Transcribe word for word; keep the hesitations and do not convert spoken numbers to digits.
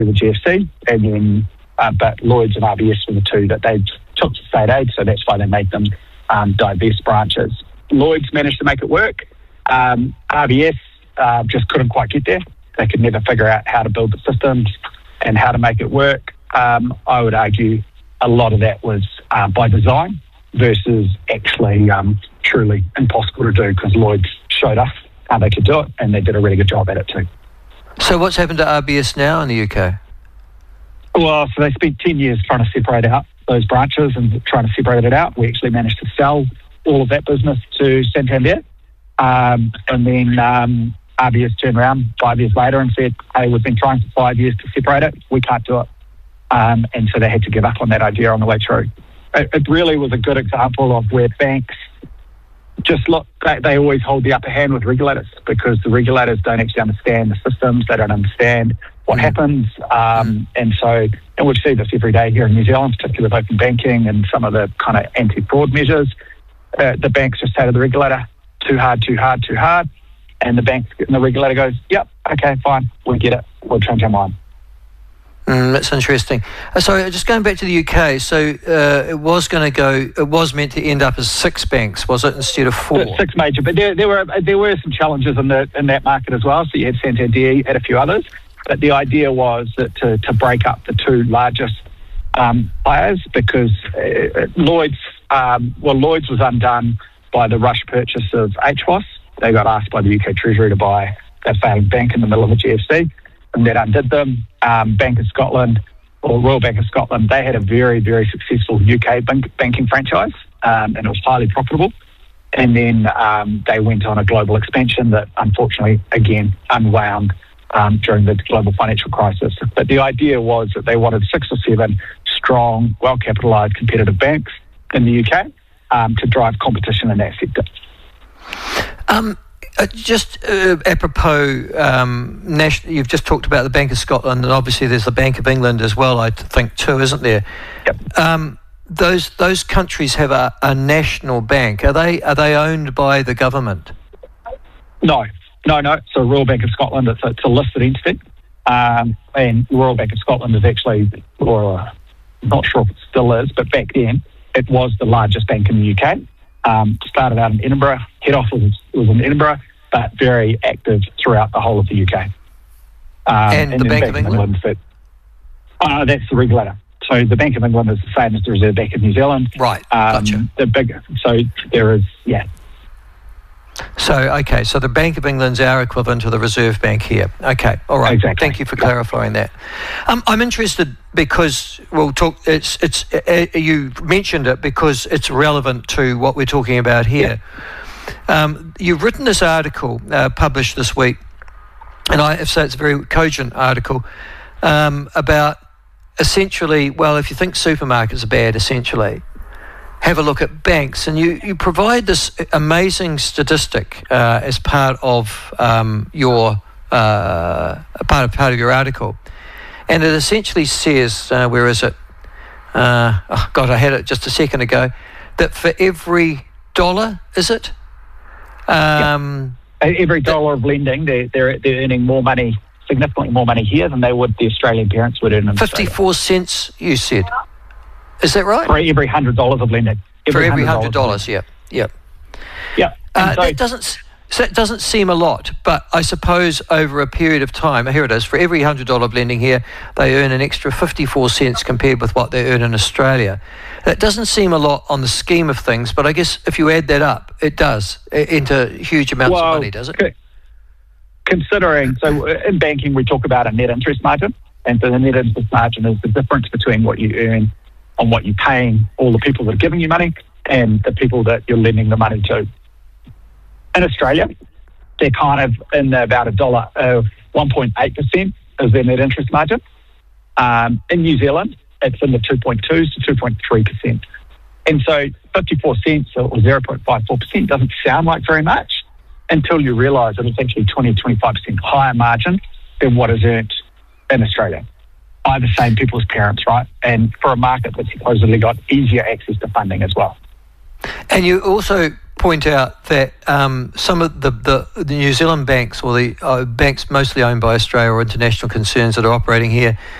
the G F C, and then uh, but Lloyds and R B S were the two that they took to state aid, so that's why they made them um, divest branches. Lloyds managed to make it work. Um, R B S uh, just couldn't quite get there. They could never figure out how to build the systems and how to make it work. Um, I would argue a lot of that was uh, by design versus actually um, truly impossible to do, because Lloyds showed us how they could do it, and they did a really good job at it too. So what's happened to R B S now in the U K? Well, so they spent ten years trying to separate out those branches and trying to separate it out. We actually managed to sell all of that business to Santander. Um, and then um, R B S turned around five years later and said, hey, we've been trying for five years to separate it. We can't do it. Um, and so they had to give up on that idea on the way through. It, it really was a good example of where banks just look, they, they always hold the upper hand with regulators, because the regulators don't actually understand the systems. They don't understand what mm. happens. Um, and so, and we see this every day here in New Zealand, particularly with open banking and some of the kind of anti-fraud measures. Uh, the banks just say to the regulator, too hard, too hard, too hard. And the bank and the regulator goes, yep, okay, fine, we get it. We'll change our mind. Mm, that's interesting. Uh, so just going back to the U K, so uh, it was going to go, it was meant to end up as six banks, was it, instead of four? Six major, but there, there were there were some challenges in the in that market as well. So you had Santander, you had a few others, but the idea was that to, to break up the two largest um, players, because uh, Lloyds, um, well, Lloyds was undone by the rush purchase of H W O S. They got asked by the U K Treasury to buy that failing bank in the middle of the G F C, and that undid them. Um, Bank of Scotland, or Royal Bank of Scotland, they had a very, very successful U K bank, banking franchise, um, and it was highly profitable. And then um, they went on a global expansion that, unfortunately, again, unwound um, during the global financial crisis. But the idea was that they wanted six or seven strong, well-capitalised, competitive banks in the U K um, to drive competition in that sector. Um, uh, just uh, apropos, um, national, you've just talked about the Bank of Scotland, and obviously there's the Bank of England as well, I think, too, isn't there? Yep. Um, those those countries have a, a national bank. Are they are they owned by the government? No, no, no. So Royal Bank of Scotland, it's a, it's a listed entity, um, and Royal Bank of Scotland is actually, or uh, not sure if it still is, but back then it was the largest bank in the U K. Um, started out in Edinburgh, head office was, was in Edinburgh, but very active throughout the whole of the U K. Um, and, and the Bank, Bank of England? England that, uh, that's the regulator. So the Bank of England is the same as the Reserve Bank of New Zealand. Right, um, gotcha. The big, so there is, yeah. So, okay, so the Bank of England's our equivalent to the Reserve Bank here. Okay, all right. Exactly. Thank you for clarifying that. Um, I'm interested because we'll talk, it's, it's, uh, you mentioned it because it's relevant to what we're talking about here. Yeah. Um, you've written this article uh, published this week, and I have to say it's a very cogent article um, about essentially, well, if you think supermarkets are bad, essentially, have a look at banks, and you, you provide this amazing statistic uh, as part of um, your uh, part of part of your article, and it essentially says, uh, where is it? Uh, oh God, I had it just a second ago. That for every dollar, is it? Um, yeah. Every dollar of lending, they're, they're they're earning more money, significantly more money here than they would the Australian parents would earn in Fifty-four Australia. cents, you said. Is that right? For every hundred dollars of lending. Every For every hundred dollars, yeah, yeah, yeah. Uh, so, that doesn't so that doesn't seem a lot, but I suppose over a period of time, here it is. For every hundred dollar of lending here, they earn an extra fifty-four cents compared with what they earn in Australia. That doesn't seem a lot on the scheme of things, but I guess if you add that up, it does into huge amounts well, of money, does it? Considering, so in banking we talk about a net interest margin, and so the net interest margin is the difference between what you earn on what you're paying all the people that are giving you money and the people that you're lending the money to. In Australia, they're kind of in about a dollar of one point eight percent is their net interest margin. Um, in New Zealand, it's in the two point two to two point three percent. And so fifty-four cents or zero point five four percent doesn't sound like very much until you realise that it's actually twenty to twenty-five percent higher margin than what is earned in Australia by the same people's parents, right? And for a market that's supposedly got easier access to funding as well. And you also point out that um, some of the, the, the New Zealand banks, or the uh, banks mostly owned by Australia or international concerns that are operating here,